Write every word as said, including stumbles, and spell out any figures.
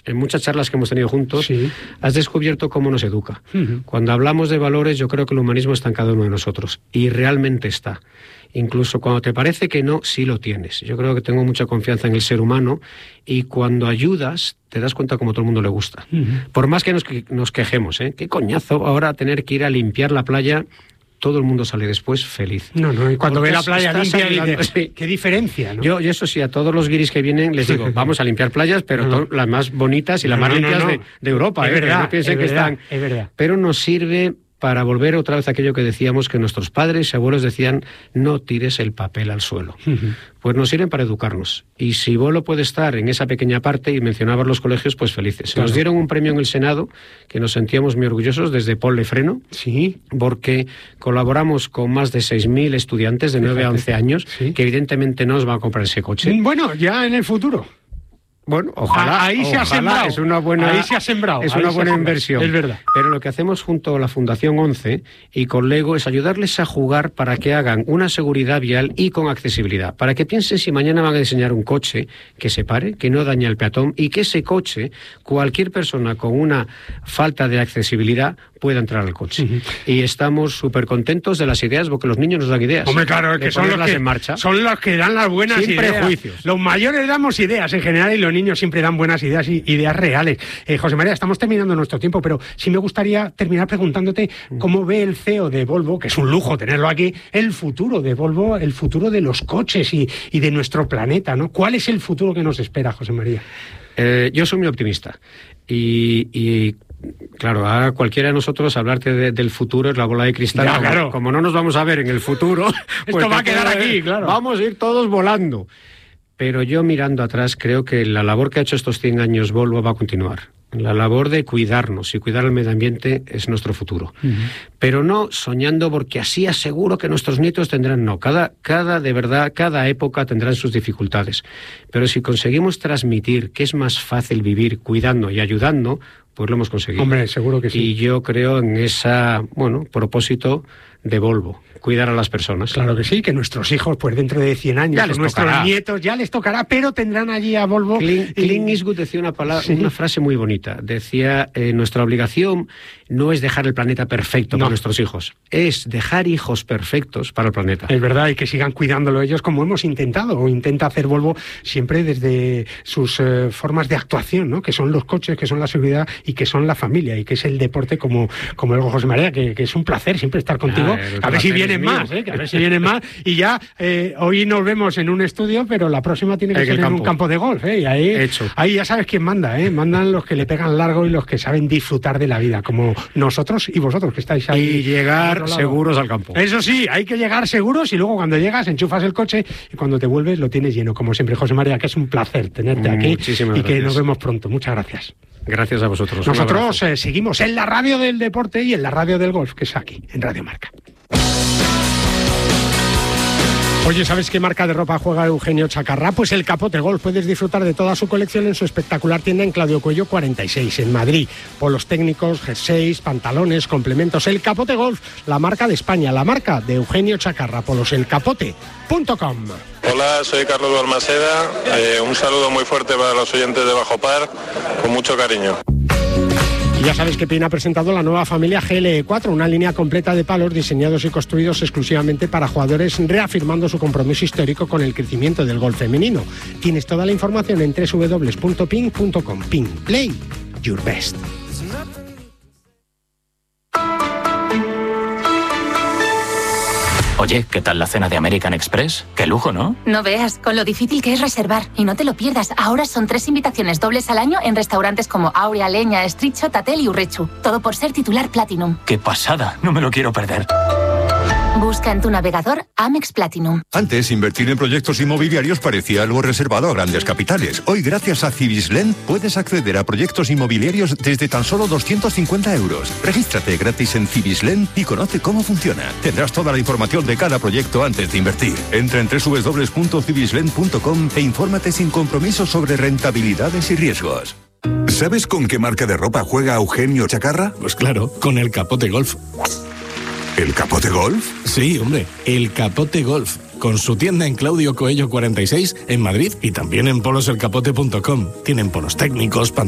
en muchas charlas que hemos tenido juntos, sí. has descubierto cómo nos educa. Uh-huh. Cuando hablamos de valores, yo creo que el humanismo está en cada uno de nosotros, y realmente está. Incluso cuando te parece que no, sí lo tienes. Yo creo que tengo mucha confianza en el ser humano, y cuando ayudas, te das cuenta como a todo el mundo le gusta. Uh-huh. Por más que nos, nos quejemos, ¿eh? Qué coñazo ahora tener que ir a limpiar la playa. Todo el mundo sale después feliz. No, no, y cuando Porque ve la playa limpia, dice, sí. qué diferencia, ¿no? Yo, y eso sí, a todos los guiris que vienen les digo, vamos a limpiar playas, pero no, no. las más bonitas y las no, más no, limpias no, no. De, de Europa. Es ¿eh? verdad, no piensen es que verdad, están... es verdad. Pero nos sirve para volver otra vez a aquello que decíamos, que nuestros padres y abuelos decían, no tires el papel al suelo. Uh-huh. Pues nos sirven para educarnos. Y si Volvo puede estar en esa pequeña parte, y mencionabas los colegios, pues felices. Claro. Nos dieron un premio en el Senado, que nos sentíamos muy orgullosos, desde Ponle Freno, sí. porque colaboramos con más de seis mil estudiantes de nueve a once años, sí. que evidentemente no nos van a comprar ese coche. Bueno, ya en el futuro. Bueno, ojalá, ahí se ojalá, ha sembrado. Es una buena, ahí se ha sembrado. Es una buena inversión. Es verdad. Pero lo que hacemos junto a la Fundación once y con Lego es ayudarles a jugar para que hagan una seguridad vial y con accesibilidad. Para que piensen si mañana van a diseñar un coche que se pare, que no dañe al peatón, y que ese coche, cualquier persona con una falta de accesibilidad pueda entrar al coche. Uh-huh. Y estamos súper contentos de las ideas, porque los niños nos dan ideas. Hombre, claro, es que son los que, en marcha. son los que dan las buenas Sin ideas. prejuicios. Los mayores damos ideas en general, y los niños siempre dan buenas ideas y ideas reales. Eh, José María, estamos terminando nuestro tiempo, pero sí me gustaría terminar preguntándote cómo ve el C E O de Volvo, que es un lujo tenerlo aquí, el futuro de Volvo, el futuro de los coches y, y de nuestro planeta, ¿no? ¿Cuál es el futuro que nos espera, José María? Eh, yo soy muy optimista. Y... y... Claro, a cualquiera de nosotros hablarte de, del futuro es la bola de cristal. Ya, como, claro. como no nos vamos a ver en el futuro, pues esto va a quedar aquí, claro. Vamos a ir todos volando. Pero yo, mirando atrás, creo que la labor que ha hecho estos cien años Volvo va a continuar. La labor de cuidarnos y cuidar el medio ambiente es nuestro futuro. Uh-huh. Pero no soñando porque así aseguro que nuestros nietos tendrán. No, cada, cada, de verdad, cada época tendrán sus dificultades. Pero si conseguimos transmitir que es más fácil vivir cuidando y ayudando, pues lo hemos conseguido. Hombre, seguro que sí. Y yo creo en ese, bueno, propósito de Volvo, cuidar a las personas. Claro que sí, que nuestros hijos, pues dentro de cien años, ya les nuestros tocará. nietos, ya les tocará, pero tendrán allí a Volvo. Clint, Clint Eastwood decía una, palabra, sí. una frase muy bonita. Decía, eh, nuestra obligación no es dejar el planeta perfecto no. para nuestros hijos, es dejar hijos perfectos para el planeta. Es verdad, y que sigan cuidándolo ellos como hemos intentado, o intenta hacer Volvo siempre desde sus eh, formas de actuación, ¿no? Que son los coches, que son la seguridad y que son la familia, y que es el deporte como, como el José María, que, que es un placer siempre estar contigo. Ah, a ver si vienen más, ¿eh? Que a ver si vienen más. Y ya, eh, hoy nos vemos en un estudio, pero la próxima tiene que en ser en campo. un campo de golf, ¿eh? Y ahí, Hecho. ahí ya sabes quién manda, ¿eh? Mandan los que le pegan largo y los que saben disfrutar de la vida, como nosotros y vosotros que estáis ahí. Y llegar seguros al campo. Eso sí, hay que llegar seguros, y luego cuando llegas enchufas el coche y cuando te vuelves lo tienes lleno, como siempre. José María, que es un placer tenerte aquí. Muchísimas y que gracias. Nos vemos pronto. Muchas gracias. Gracias a vosotros. Nosotros eh, seguimos en la radio del deporte y en la radio del golf, que es aquí, en Radio Marca. Oye, ¿sabes qué marca de ropa juega Eugenio Chacarrá? Pues el Capote Golf. Puedes disfrutar de toda su colección en su espectacular tienda en Claudio Cuello cuarenta y seis, en Madrid. Polos técnicos, jerseys, pantalones, complementos. El Capote Golf, la marca de España, la marca de Eugenio Chacarrá. Polos el capote punto com. Hola, soy Carlos Balmaseda. Eh, un saludo muy fuerte para los oyentes de Bajo Par, con mucho cariño. Y ya sabes que Pin ha presentado la nueva familia G L E cuatro, una línea completa de palos diseñados y construidos exclusivamente para jugadores, reafirmando su compromiso histórico con el crecimiento del golf femenino. Tienes toda la información en doble u doble u doble u punto pin punto com. Pin, play your best. Oye, ¿qué tal la cena de American Express? Qué lujo, ¿no? No veas, con lo difícil que es reservar. Y no te lo pierdas, ahora son tres invitaciones dobles al año en restaurantes como Aurea, Leña, Estrecho, Tatel y Urrechu. Todo por ser titular Platinum. ¡Qué pasada! No me lo quiero perder. Busca en tu navegador Amex Platinum. Antes, invertir en proyectos inmobiliarios parecía algo reservado a grandes capitales. Hoy, gracias a Cibislen, puedes acceder a proyectos inmobiliarios desde tan solo doscientos cincuenta euros. Regístrate gratis en Cibislen y conoce cómo funciona. Tendrás toda la información de cada proyecto antes de invertir. Entra en doble u doble u doble u punto cibislen punto com e infórmate sin compromiso sobre rentabilidades y riesgos. ¿Sabes con qué marca de ropa juega Eugenio Chacarrá? Pues claro, con el Capote Golf. ¿El Capote Golf? Sí, hombre, el Capote Golf, con su tienda en Claudio Coello cuarenta y seis en Madrid y también en polos el capote punto com. Tienen polos técnicos,